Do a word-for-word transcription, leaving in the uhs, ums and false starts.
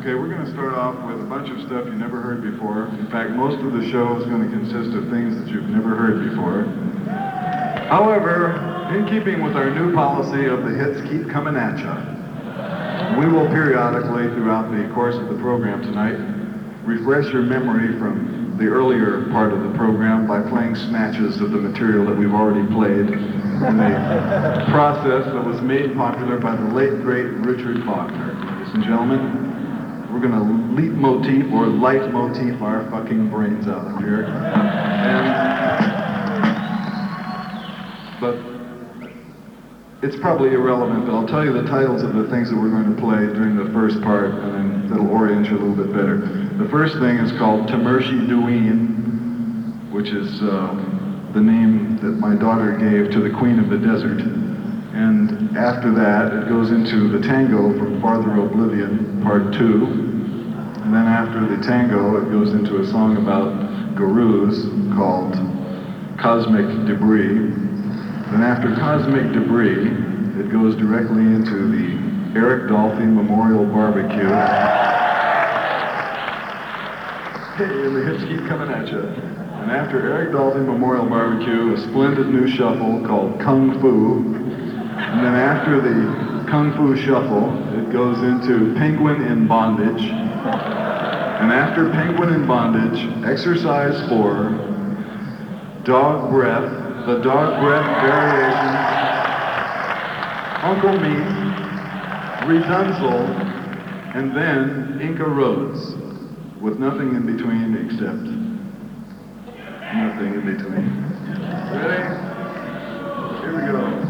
Okay, we're going to start off with a bunch of stuff you never heard before. In fact, most of the show is going to consist of things that you've never heard before. However, in keeping with our new policy of the hits keep coming at you, we will periodically, throughout the course of the program tonight, refresh your memory from the earlier part of the program by playing snatches of the material that we've already played in a process that was made popular by the late, great Richard Faulkner. Ladies and gentlemen, we're going to leitmotif or leitmotif our fucking brains out of here. And, but it's probably irrelevant, but I'll tell you the titles of the things that we're going to play during the first part, and then that'll orient you a little bit better. The first thing is called Tamershi Duin, which is uh, the name that my daughter gave to the Queen of the Desert. And after that, it goes into the tango from Farther Oblivion, part two. And then after the tango, it goes into a song about gurus called Cosmic Debris. Then after Cosmic Debris, it goes directly into the Eric Dolphy Memorial Barbecue. Hey, and the hits keep coming at you. And after Eric Dolphy Memorial Barbecue, a splendid new shuffle called Kung Fu. And then after the Kung Fu Shuffle, it goes into Penguin in Bondage. And after Penguin in Bondage, Exercise four, Dog Breath, the Dog Breath Variation, Uncle Meat, Redunzel, and then Inca Roads, with nothing in between except nothing in between. Ready? Here we go.